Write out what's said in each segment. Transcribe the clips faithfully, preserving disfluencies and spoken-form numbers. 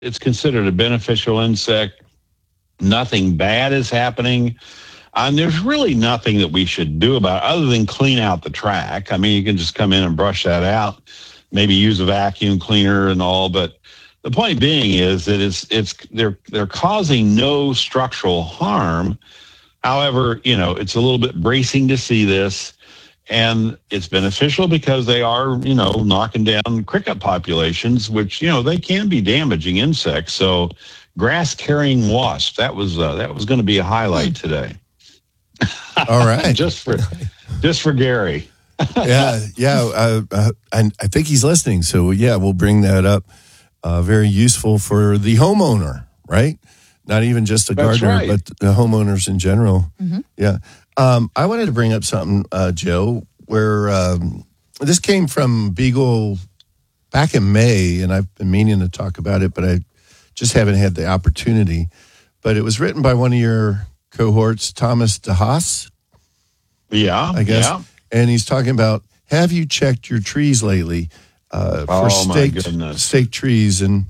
it's considered a beneficial insect. Nothing bad is happening. And there's really nothing that we should do about it other than clean out the track. I mean, you can just come in and brush that out, maybe use a vacuum cleaner and all. But the point being is that it's it's they're they're causing no structural harm. However, you know, it's a little bit bracing to see this, and it's beneficial because they are, you know, knocking down cricket populations, which, you know, they can be damaging insects. So grass carrying wasp, that was uh, that was going to be a highlight today. All right. just for just for Gary. yeah, yeah. Uh, uh, and I think he's listening. So, yeah, we'll bring that up. Uh, very useful for the homeowner, right? Not even just a That's gardener, right. but the homeowners in general. Mm-hmm. Yeah. Um, I wanted to bring up something, uh, Joe, where um, this came from Beagle back in May, and I've been meaning to talk about it, but I just haven't had the opportunity. But it was written by one of your cohorts, Thomas DeHaas, Yeah, I guess. yeah. And he's talking about, have you checked your trees lately uh, for Oh, my staked, goodness. staked trees? And,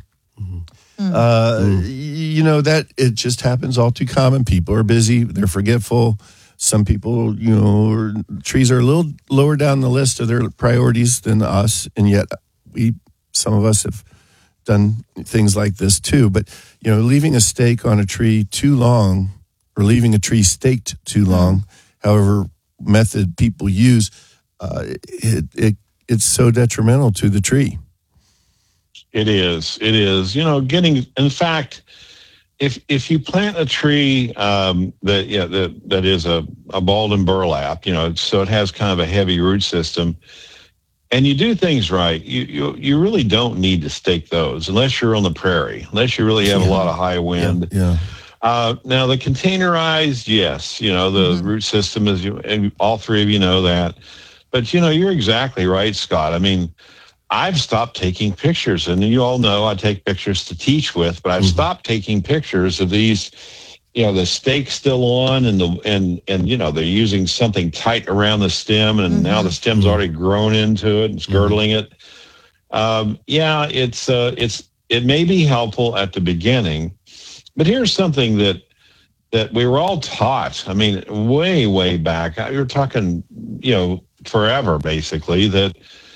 uh, y- you know, that it just happens all too common. People are busy. They're forgetful. Some people, you know, are, trees are a little lower down the list of their priorities than us. And yet we, some of us have done things like this too. But, you know, leaving a stake on a tree too long or leaving a tree staked too long, however method people use, uh, it, it it's so detrimental to the tree. It is. It is. You know, getting. In fact, if if you plant a tree um, that yeah that that is a a balled and burlap, you know, so it has kind of a heavy root system, and you do things right, you you you really don't need to stake those unless you're on the prairie, unless you really have Yeah. a lot of high wind. Yeah. Uh, now the containerized, yes, you know, the Mm-hmm. root system is, you, and all three of you know that. But, you know, you're exactly right, Scott. I mean, I've stopped taking pictures, and you all know I take pictures to teach with, but I've Mhm. stopped taking pictures of these, you know, the stake still on, and the and and you know they're using something tight around the stem, and now the stem's already grown into it and it's girdling it. Um, yeah, it's uh, it's it may be helpful at the beginning, but here's something that that we were all taught. I mean, way way back. You're talking, you know, forever basically, that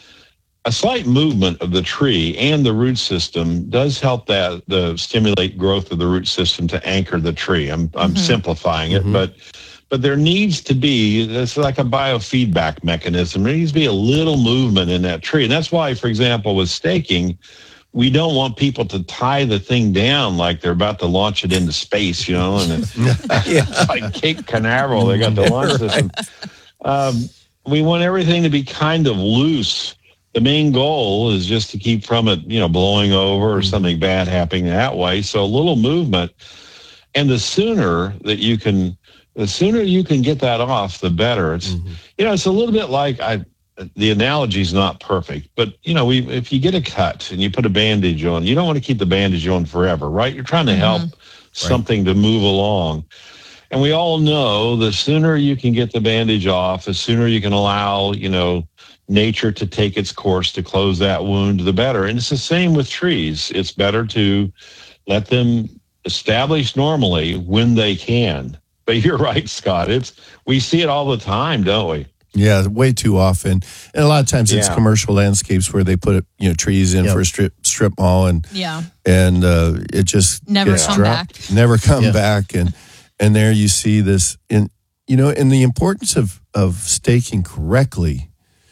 a slight movement of the tree and the root system does help that the stimulate growth of the root system to anchor the tree. I'm I'm Mhm. simplifying it, Mhm. but but there needs to be, it's like a biofeedback mechanism. There needs to be a little movement in that tree. And that's why, for example, with staking, we don't want people to tie the thing down like they're about to launch it into space, you know, and it's, it's like Cape Canaveral. They got the launch system. Um, we want everything to be kind of loose. The main goal is just to keep from it, you know, blowing over or something bad happening that way. So a little movement. And the sooner that you can, the sooner you can get that off, the better. It's, you know, it's a little bit like, I, the analogy is not perfect, but, you know, we, if you get a cut and you put a bandage on, you don't want to keep the bandage on forever, right? You're trying to help something to move along. And we all know the sooner you can get the bandage off, the sooner you can allow, you know, nature to take its course to close that wound, the better. And it's the same with trees. It's better to let them establish normally when they can. But you're right, Scott. It's we see it all the time, don't we? Yeah, way too often. And a lot of times it's Yeah. commercial landscapes where they put, you know, trees in Yep. for a strip strip mall, and Yeah. and uh, it just Never gets come dropped. back. Never come Yeah. back. And and there you see this, in you know, and the importance of of staking correctly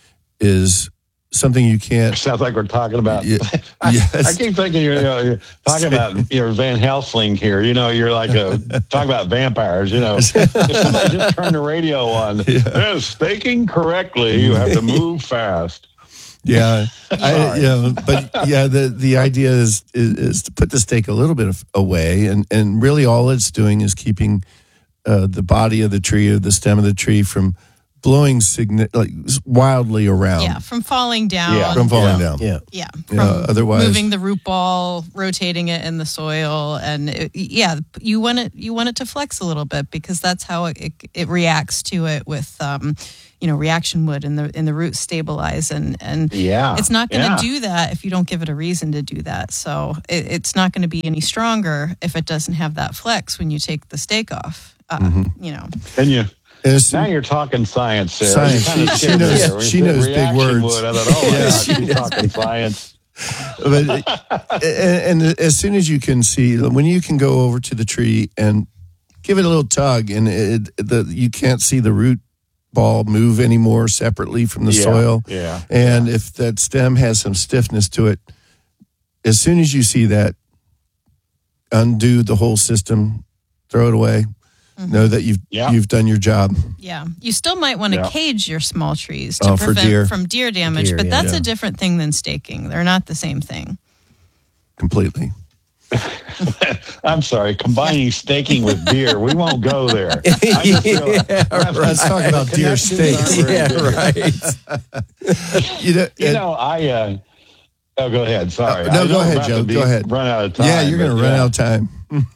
is something you can't. Sounds like we're talking about. Yeah, I, yes. I keep thinking you're, you know, you're talking about you're Van Helsing here. You know, you're like a, talking about vampires. You know, if somebody just turned the radio on. Yeah. Yeah, staking correctly, you have to move fast. Yeah, I, you know, but yeah, the, the idea is, is is to put the stake a little bit of, away, and, and really all it's doing is keeping uh, the body of the tree or the stem of the tree from blowing signi- like wildly around. Yeah, from falling down. Yeah. From falling Yeah. down. Yeah. Yeah, You know, from otherwise- moving the root ball, rotating it in the soil, and it, yeah, you want it you want it to flex a little bit because that's how it, it, it reacts to it with um, you know reaction wood and the and the roots stabilize and and Yeah, it's not going to yeah. do that if you don't give it a reason to do that. So it, it's not going to be any stronger if it doesn't have that flex when you take the stake off. Uh, Mm-hmm. You know. And you. And it's- Now you're talking science, Sarah. Science. You kinda She- she scared me knows- there. When she you said knows big reaction words. wood, I thought, oh, my Yeah, God, she she's talking science. but and, and as soon as you can see, when you can go over to the tree and give it a little tug, and it, the you can't see the root ball move anymore separately from the Yeah, soil. yeah, And if that stem has some stiffness to it, as soon as you see that, undo the whole system, throw it away. Know that you've Yeah. you've done your job. Yeah, you still might want to Yeah. cage your small trees to Oh, for prevent deer. from deer damage, Deer, but yeah. that's Yeah. a different thing than staking. They're not the same thing. Completely. I'm sorry, combining staking with deer. We won't go there. I just realized- Let's talk about deer steaks. Yeah, right. You know, You and- know, I. Uh, oh, go ahead. Sorry. Uh, no, I go know I'm ahead, about Joe. to be- Go ahead. Run out of time. yeah, you're going to but, run yeah. out of time.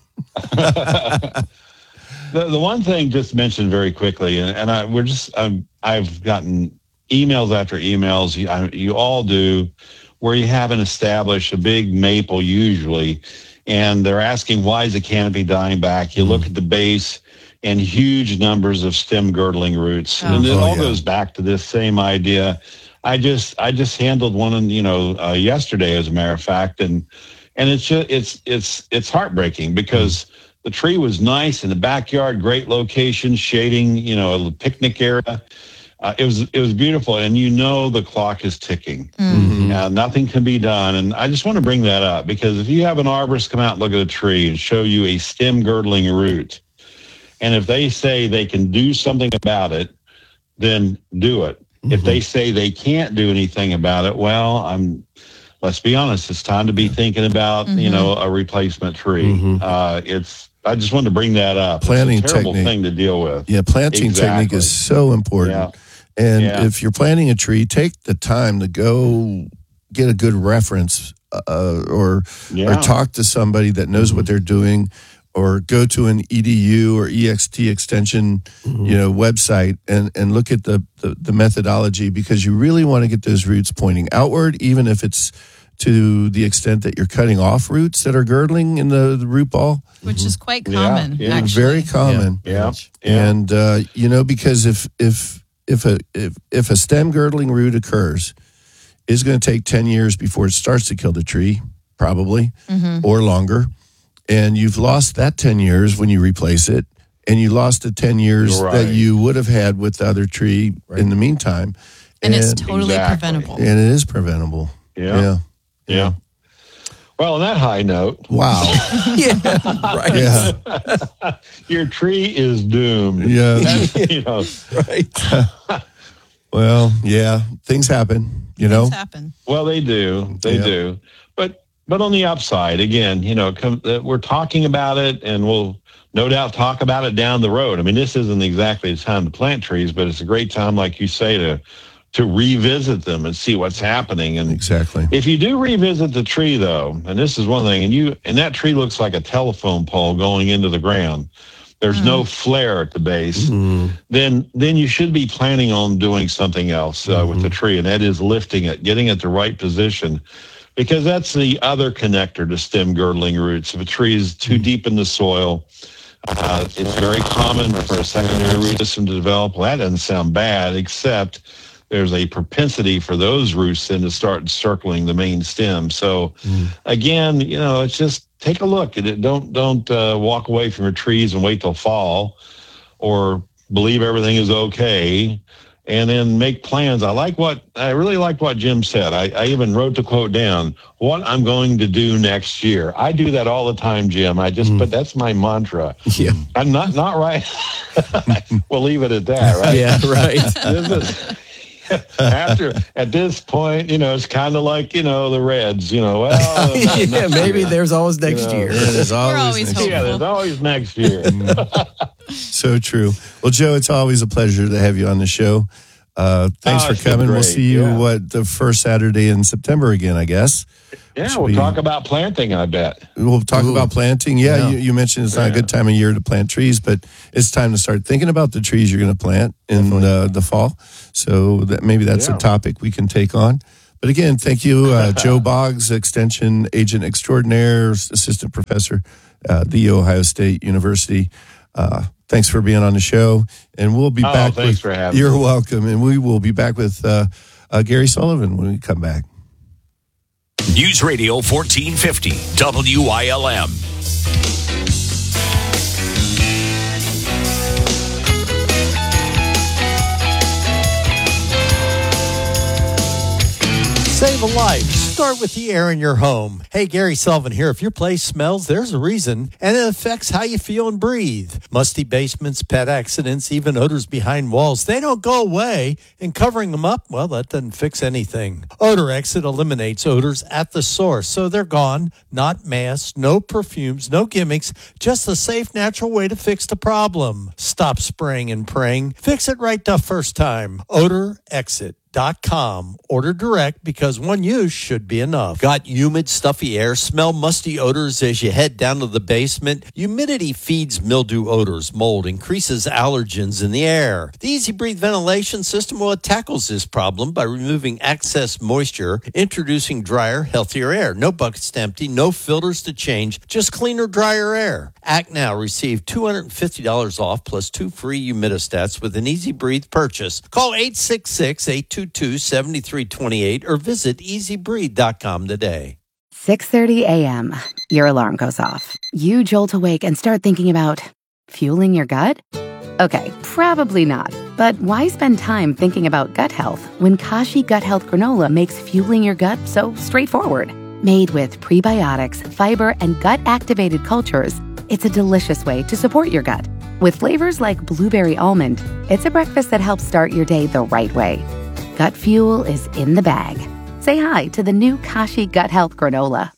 The, the one thing just mentioned very quickly, and, and I we're just um, I've gotten emails after emails. You, I, you all do, where you haven't established a big maple usually, and they're asking why is the canopy dying back. You look at the base, and huge numbers of stem girdling roots, Oh. and it Oh, all yeah. goes back to this same idea. I just I just handled one, you know, uh, yesterday, as a matter of fact, and and it's just it's it's it's heartbreaking because the tree was nice in the backyard, great location, shading, you know, a picnic area. Uh, it was it was beautiful, and you know the clock is ticking. Mm-hmm. Uh, nothing can be done, and I just want to bring that up because if you have an arborist come out and look at a tree and show you a stem girdling root, and if they say they can do something about it, then do it. If they say they can't do anything about it, well, I'm. Let's be honest. It's time to be thinking about you know a replacement tree. Mhm. Uh, it's. I just wanted to bring that up. Planting it's a terrible technique. thing to deal with. Yeah, planting technique Exactly. is so important. Yeah. And Yeah. if you're planting a tree, take the time to go get a good reference uh, or Yeah. or talk to somebody that knows what they're doing, or go to an E D U or E X T extension, you know, website and and look at the, the the methodology, because you really want to get those roots pointing outward, even if it's to the extent that you're cutting off roots that are girdling in the, the root ball. Which is quite Yeah, common, yeah. actually. Very common. Yeah. Yeah. And uh, you know, because if if if a if, if a stem girdling root occurs, it's going to take ten years before it starts to kill the tree, probably, or longer. And you've lost that ten years when you replace it, and you lost the ten years Right. that you would have had with the other tree in the meantime. And it's totally Exactly. preventable. and it is preventable. Yeah. Yeah. Yeah. Well, on that high note, Wow. Yeah, right. Yeah. your tree is doomed. Yeah. That's, you know. Right. Well, yeah. Things happen, you know? Things happen. Well, they do. They Yeah. do. But but on the upside, again, you know, come, uh, we're talking about it, and we'll no doubt talk about it down the road. I mean, this isn't exactly the time to plant trees, but it's a great time, like you say, to to revisit them and see what's happening. And Exactly. if you do revisit the tree, though, and this is one thing, and you and that tree looks like a telephone pole going into the ground. There's no flare at the base. Mm. Then, then you should be planning on doing something else uh, with the tree, and that is lifting it, getting it the right position, because that's the other connector to stem girdling roots. If a tree is too deep in the soil, uh, it's very common for a secondary root system to develop. Well, that doesn't sound bad, except there's a propensity for those roots then to start circling the main stem. So again, you know, it's just take a look at it. Don't don't uh, walk away from your trees and wait till fall, or believe everything is okay, and then make plans. I like what I really like what Jim said. I, I even wrote the quote down. What I'm going to do next year. I do that all the time, Jim. I just but that's my mantra. Yeah. I'm not not right. We'll leave it at that, right? Yeah, right. This is- after at this point, you know, it's kind of like, you know, the Reds, you know, well, Yeah, maybe there's always next You know, year. Yeah, there's always, always next- hopeful. yeah, there's always next year. So true. Well, Joe, it's always a pleasure to have you on the show. Uh, thanks Oh, for it's been coming. We'll great. see you, Yeah. what, the first Saturday in September again, I guess. Yeah, Which we'll we- talk about planting, I bet. We'll talk Ooh. about planting. Yeah, Yeah. You, you mentioned it's not a Yeah. good time of year to plant trees, but it's time to start thinking about the trees you're going to plant in uh, the fall. So that maybe that's Yeah. a topic we can take on. But again, thank you, uh, Joe Boggs, Extension Agent Extraordinaire, Assistant Professor at The Ohio State University. Uh, thanks for being on the show. And we'll be Oh, back. thanks with, for having You're me. welcome. And we will be back with uh, uh, Gary Sullivan when we come back. News Radio fourteen fifty, W I L M. Save a life. Start with the air in your home. Hey, Gary Sullivan here. If your place smells, there's a reason, and it affects how you feel and breathe. Musty basements, pet accidents, even odors behind walls, they don't go away, and covering them up, well, that doesn't fix anything. Odor Exit eliminates odors at the source, so they're gone. Not masks, no perfumes, no gimmicks, just a safe, natural way to fix the problem. Stop spraying and praying. Fix it right the first time. Odor Exit. Dot com. Order direct because one use should be enough. Got humid, stuffy air? Smell musty odors as you head down to the basement? Humidity feeds mildew odors, mold, increases allergens in the air. The Easy Breathe ventilation system, well, it tackles this problem by removing excess moisture, introducing drier, healthier air. No buckets to empty, no filters to change, just cleaner, drier air. Act now. Receive two hundred fifty dollars off plus two free humidistats with an Easy Breathe purchase. Call eight six six, eight two two, seven three two eight or visit easy breathe dot com today. six thirty a.m. Your alarm goes off. You jolt awake and start thinking about fueling your gut? Okay, probably not. But why spend time thinking about gut health when Kashi Gut Health Granola makes fueling your gut so straightforward? Made with prebiotics, fiber, and gut-activated cultures, it's a delicious way to support your gut. With flavors like blueberry almond, it's a breakfast that helps start your day the right way. Gut fuel is in the bag. Say hi to the new Kashi Gut Health Granola.